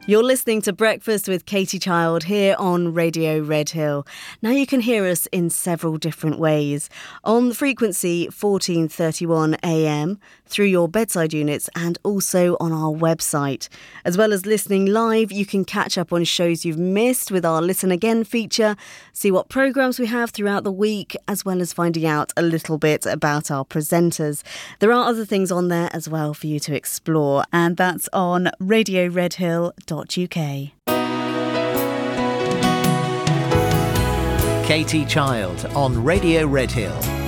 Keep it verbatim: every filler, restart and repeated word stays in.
You're listening to Breakfast with Katie Child here on Radio Redhill. Now you can hear us in several different ways. On the frequency fourteen thirty-one A M, through your bedside units, and also on our website. As well as listening live, you can catch up on shows you've missed with our Listen Again feature, see what programmes we have throughout the week, as well as finding out a little bit about our presenters. There are other things on there as well for you to explore, and that's on radio redhill dot U K. Katie Child on Radio Redhill.